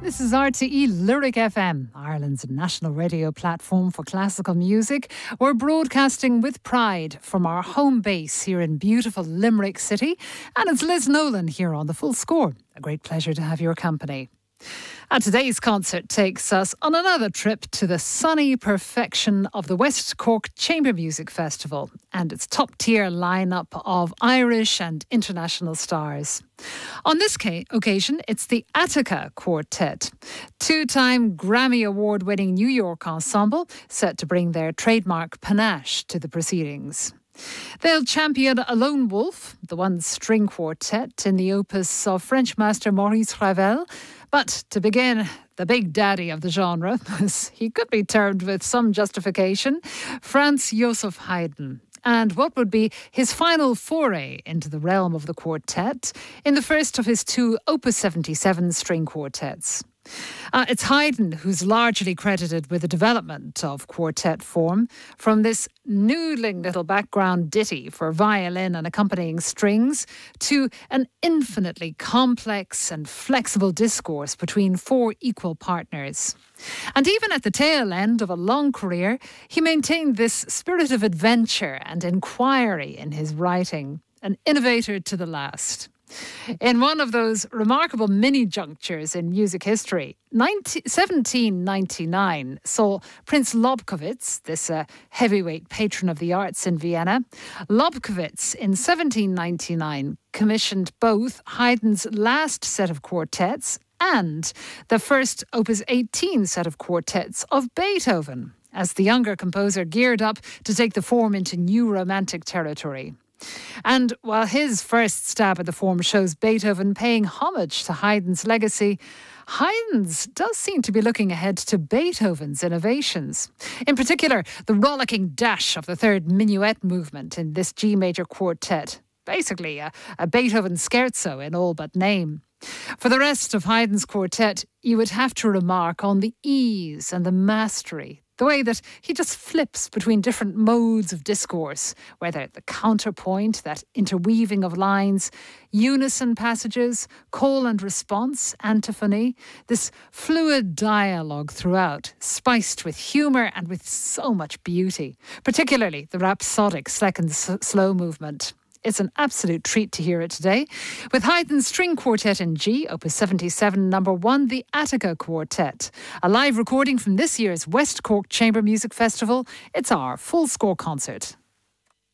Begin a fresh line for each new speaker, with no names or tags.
This is RTE Lyric FM, Ireland's national radio platform for classical music. We're broadcasting with pride from our home base here in beautiful Limerick City. And it's Liz Nolan here on The Full Score. A great pleasure to have your company. Today's concert takes us on another trip to the sunny perfection of the West Cork Chamber Music Festival and its top-tier lineup of Irish and international stars. On this occasion, it's the Attica Quartet, two-time Grammy Award-winning New York ensemble set to bring their trademark panache to the proceedings. They'll champion a lone wolf, the one-string quartet in the opus of French master Maurice Ravel. But to begin, the big daddy of the genre, as he could be termed with some justification, Franz Joseph Haydn. And what would be his final foray into the realm of the quartet in the first of his two Opus 77 string quartets. It's Haydn who's largely credited with the development of quartet form, from this noodling little background ditty for violin and accompanying strings to an infinitely complex and flexible discourse between four equal partners. And even at the tail end of a long career, he maintained this spirit of adventure and inquiry in his writing, an innovator to the last. In one of those remarkable mini-junctures in music history, 1799 saw Prince Lobkowitz, this heavyweight patron of the arts in Vienna. Lobkowitz, in 1799, commissioned both Haydn's last set of quartets and the first Opus 18 set of quartets of Beethoven, as the younger composer geared up to take the form into new romantic territory. And while his first stab at the form shows Beethoven paying homage to Haydn's legacy, Haydn's does seem to be looking ahead to Beethoven's innovations. In particular, the rollicking dash of the third minuet movement in this G major quartet. Basically, a Beethoven scherzo in all but name. For the rest of Haydn's quartet, you would have to remark on the ease and the mastery, the way that he just flips between different modes of discourse, whether the counterpoint, that interweaving of lines, unison passages, call and response, antiphony, this fluid dialogue throughout, spiced with humour and with so much beauty, particularly the rhapsodic second slow movement. It's an absolute treat to hear it today. With Haydn's String Quartet in G, Opus 77, number 1, the Attica Quartet. A live recording from this year's West Cork Chamber Music Festival. It's our Full Score concert.